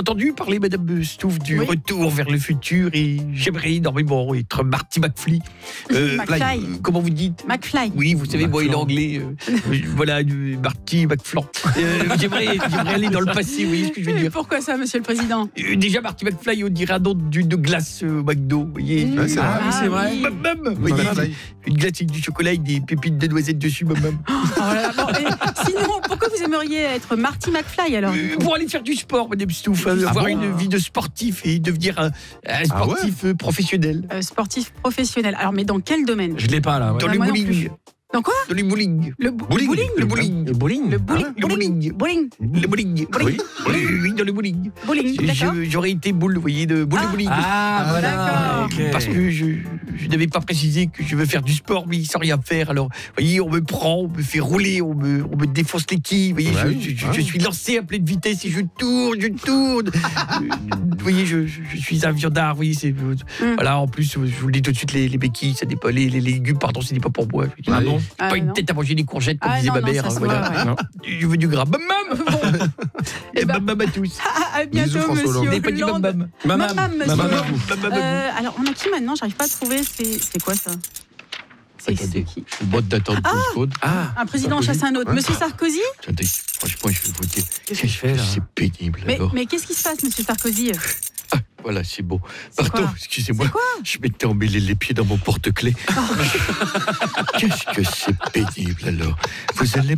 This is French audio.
entendu parler, Madame Stouff, du Oui. retour vers le futur et j'aimerais énormément être Marty McFly. McFly. Comment vous dites McFly. Oui, vous savez, moi, il est McFlan. anglais. Voilà, Marty McFlan. J'aimerais aller dans le passé, vous voyez ce que je veux dire. Pourquoi ça, Monsieur le Président? Déjà, Marty McFly, on dirait un nom de glace au McDo, vous voyez. Ouais, c'est vrai. Ah, c'est vrai. oui. Mam, vous voyez, McFly. une glace avec du chocolat avec des pépites de noisettes dessus, mam. Oh là là, bon, et sinon, pourquoi vous aimeriez être Marty McFly alors? Pour aller faire du sport, Madame Stouff, avoir une vie de sportif et devenir un sportif professionnel. Sportif professionnel. Alors, mais dans quel domaine? Je l'ai pas là. Ouais. Dans le moi non bowling. plus. Dans quoi? Dans le bowling. Le Bowling. Le bowling. Le bowling. Le bowling. Le bowling. Bowling. Le bowling. Oui. Oui, dans le bowling. Bowling. D'accord. J'aurais été boule, vous voyez, de boule de bowling. Ah, voilà. d'accord. Ok. Parce que je n'avais pas précisé que je veux faire du sport, mais sans rien faire. Alors, vous voyez, on me prend, on me fait rouler, on me défonce les quilles. Vous voyez, Ouais, je suis lancé à pleine vitesse et je tourne. Vous voyez, je suis un viandard. Vous voyez, voilà, en plus, je vous le dis tout de suite, les béquilles, ça n'est pas, les légumes, pardon, ce n'est pas pour moi. Ah bon? Pas une non. tête à manger des courgettes, comme Ah, disait non, ma non, mère. ça se Voilà. voit, ouais. Non. Je veux du gras. Bam, bam. Eh Et ben- bam, bam à tous. À bientôt, Bisous, François Hollande. Monsieur N'avez pas dit bam, Hollande. bam. Maman. Monsieur Maman. Hollande. Bam, bam, bam. Alors, on a qui maintenant? J'arrive pas à trouver. C'est quoi ça? C'est Attendez, qui? je vous demande d'attendre 2 secondes. Ah, Un président Sarkozy. chasse un autre. Ouais. Monsieur Sarkozy? Attendez, franchement, je vais vous dire. Qu'est-ce que je fais, là? C'est pénible. Mais, alors. mais qu'est-ce qui se passe, Monsieur Sarkozy? Voilà, c'est bon. C'est Pardon, quoi? excusez-moi. C'est quoi? Je m'étais emmêlé les pieds dans mon porte-clés. Qu'est-ce que c'est pénible alors. Vous allez